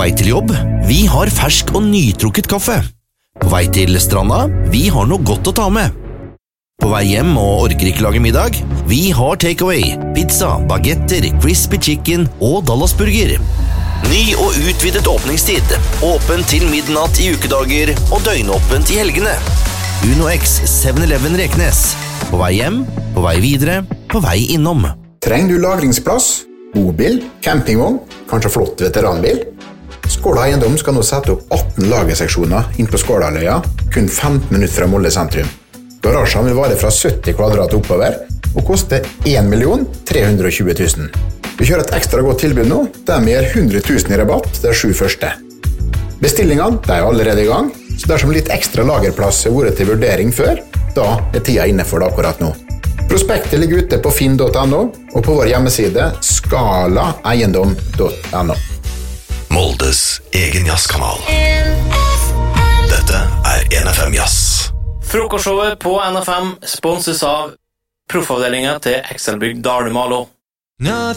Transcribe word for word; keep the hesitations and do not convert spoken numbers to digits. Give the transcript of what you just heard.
vei til jobb? Vi har fersk og nytrukket kaffe. På vei til stranda? Vi har noe godt å ta med. På vei hjem og orker ikke lage middag? Vi har takeaway, pizza, bagetter, crispy chicken og Dallasburger. Ny og utvidet åpningstid. Åpen til midnatt i ukedager og døgnåpent i helgene. Uno X seven eleven Reknes. På vei hjem, på vei videre, på vei innom. Trenger du lagringsplass? Bobil, campingvogn, kanskje flott veteranbil? Skåla Eiendom skal nå sette opp atten lagerseksjoner inn på Skålaløya, kun femten minutter fra Molde sentrum. Garasjen vil vare fra sytti kvadrat oppover og koste en million tre hundre og tjue tusen. Vi kjører et ekstra godt tilbud nå, der vi gir hundre tusen i rabatt de sju første. Bestillingene de er allerede i gang, så dersom litt ekstra lagerplass har vært til vurdering før, da er tida inne for det akkurat nå. Prospektet ligger ute på finn punktum no og på vår hjemmeside skala eiendom punktum no. Moldes egen jazzkanal. Dette er N F M Jazz. Frokostshowet på N F M sponses av proffavdelingen til Excelbygg Darle Malo.